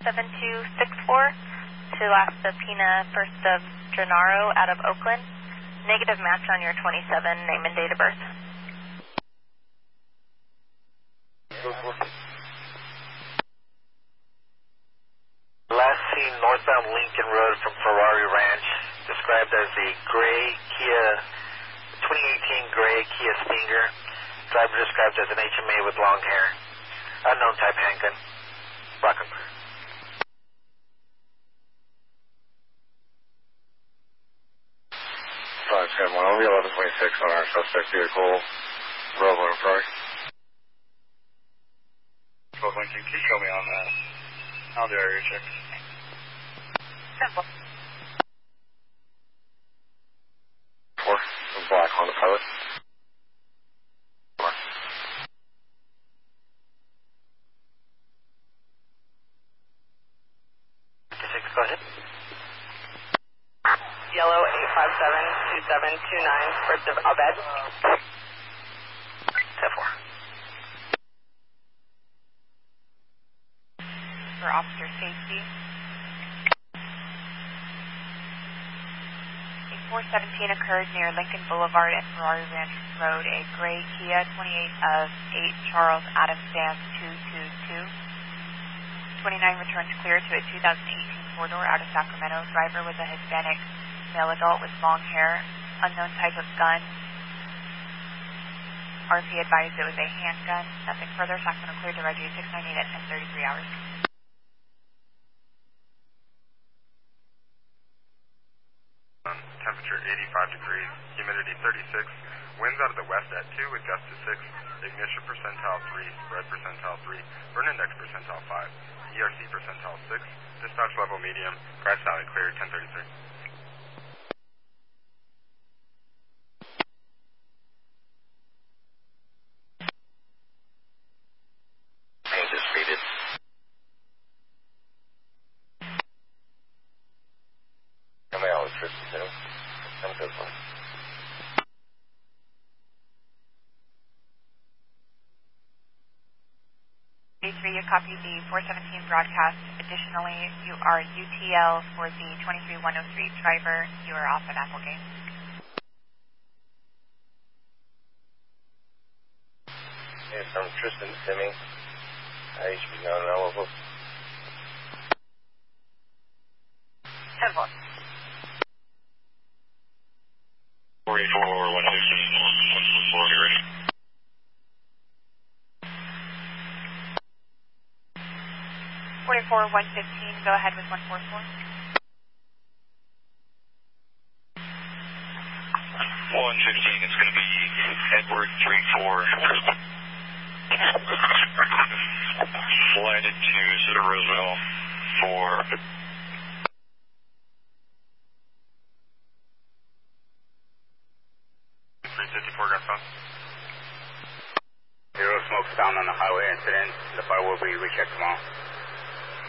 7264 to Las Pina First of Gennaro out of Oakland. Negative match on your 27, name and date of birth. Last seen northbound Lincoln Road from Ferrari Ranch, described as a gray Kia, 2018 gray Kia Stinger. Driver described as an HMA with long hair. Unknown type handgun. Rock and clear. 510, I'll be 1126 on our suspect vehicle, Bravo and Ferrari. 12 Lincoln, can you show me on that? I'll do area check. Simple. 4, black on the pilot. 4. Go ahead. Yellow 857-2729, First of Abed. 10-4. For officer safety. A 417 occurred near Lincoln Boulevard and Ferrari Ranch Road. A gray Kia 28 of 8 Charles Adams Dance 222. 29 returns clear to a 2018 four-door out of Sacramento. Driver was a Hispanic male adult with long hair. Unknown type of gun. RP advised it was a handgun. Nothing further. Sacramento cleared to Reggie 698 at 10:33 hours. Temperature 85 degrees, humidity 36, winds out of the west at 2 with gusts to 6, ignition percentile 3, spread percentile 3, burn index percentile 5, ERC percentile 6, dispatch level medium, Grass Valley clear 1033. Paint is treated. How many hours, Tristan? I'm good for it. You copy the 417 broadcast. Additionally, you are UTL for the 23103 driver. You are off at Applegate. Yes, I'm Tristan Simming. I should be known eligible. 10-4. 44, 115, 144, you ready? 44, 115, go ahead with 144. 115, it's going to be Edward 34. Flight into Cedar Roseville for... 354 Grass Valley. Zero smoke found on the highway incident. The fire will be rechecked tomorrow.